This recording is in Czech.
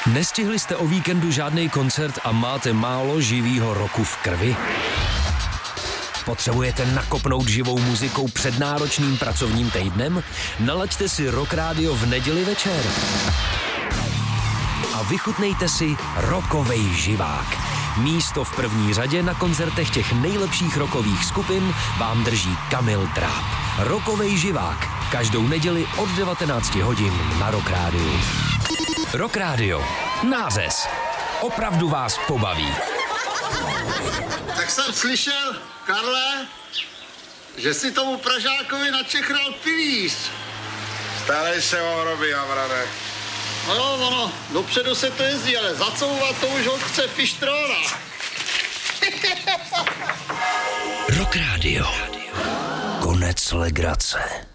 Nestihli jste o víkendu žádný koncert a máte málo živýho roku v krvi? Potřebujete nakopnout živou muzikou před náročným pracovním týdnem? Nalaďte si Rock Radio v neděli večer. A vychutnejte si rockovej živák. Místo v první řadě na koncertech těch nejlepších rockových skupin vám drží Kamil Dráp. Rockovej živák. Každou neděli od 19 hodin na Rock Radio. Rock Radio. Nářez. Opravdu vás pobaví. Tak jsem slyšel, Karle, že si tomu Pražákovi načechral pilíř. Starej se o hroby, Havrane. Ono, dopředu se to jezdí, ale zacouvat to už ho chce fištrona. Rock Radio. Konec legrace.